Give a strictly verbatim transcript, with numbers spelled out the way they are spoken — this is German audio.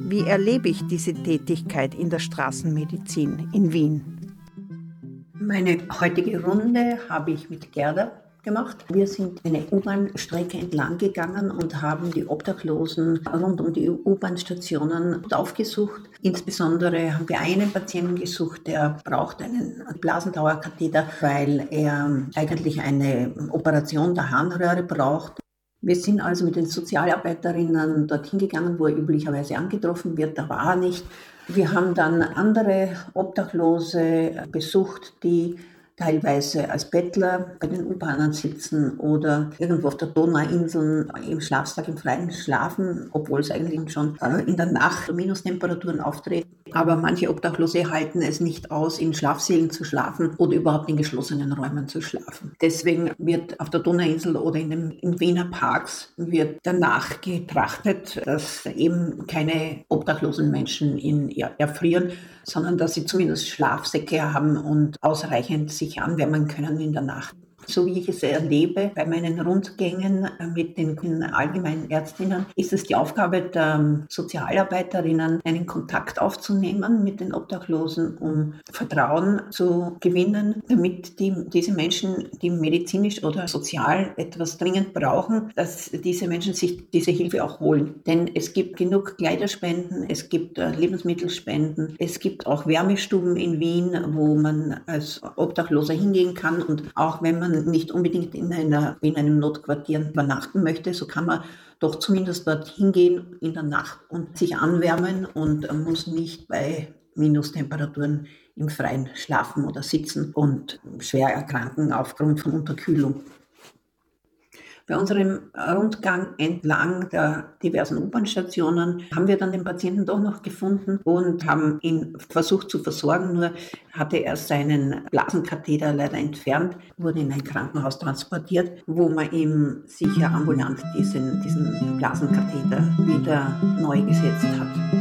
Wie erlebe ich diese Tätigkeit in der Straßenmedizin in Wien? Meine heutige Runde habe ich mit Gerda gemacht. Wir sind eine U-Bahn-Strecke entlang gegangen und haben die Obdachlosen rund um die U-Bahn-Stationen aufgesucht. Insbesondere haben wir einen Patienten gesucht, der braucht einen Blasendauerkatheter, weil er eigentlich eine Operation der Harnröhre braucht. Wir sind also mit den Sozialarbeiterinnen dorthin gegangen, wo er üblicherweise angetroffen wird. Da war er nicht. Wir haben dann andere Obdachlose besucht, die teilweise als Bettler bei den U-Bahnern sitzen oder irgendwo auf der Donauinsel im Schlafsack im Freien schlafen, obwohl es eigentlich schon in der Nacht Minustemperaturen auftreten. Aber manche Obdachlose halten es nicht aus, in Schlafsälen zu schlafen oder überhaupt in geschlossenen Räumen zu schlafen. Deswegen wird auf der Donauinsel oder in den in Wiener Parks wird danach getrachtet, dass eben keine obdachlosen Menschen in, ja, erfrieren, sondern dass sie zumindest Schlafsäcke haben und ausreichend sich anwärmen können in der Nacht. So wie ich es erlebe bei meinen Rundgängen mit den allgemeinen Ärztinnen, ist es die Aufgabe der Sozialarbeiterinnen, einen Kontakt aufzunehmen mit den Obdachlosen, um Vertrauen zu gewinnen, damit die, diese Menschen, die medizinisch oder sozial etwas dringend brauchen, dass diese Menschen sich diese Hilfe auch holen. Denn es gibt genug Kleiderspenden, es gibt Lebensmittelspenden, es gibt auch Wärmestuben in Wien, wo man als Obdachloser hingehen kann, und auch wenn man nicht unbedingt in, einer, in einem Notquartier übernachten möchte, so kann man doch zumindest dort hingehen in der Nacht und sich anwärmen und muss nicht bei Minustemperaturen im Freien schlafen oder sitzen und schwer erkranken aufgrund von Unterkühlung. Bei unserem Rundgang entlang der diversen U-Bahn-Stationen haben wir dann den Patienten doch noch gefunden und haben ihn versucht zu versorgen, nur hatte er seinen Blasenkatheter leider entfernt, wurde in ein Krankenhaus transportiert, wo man ihm sicher ambulant diesen, diesen Blasenkatheter wieder neu gesetzt hat.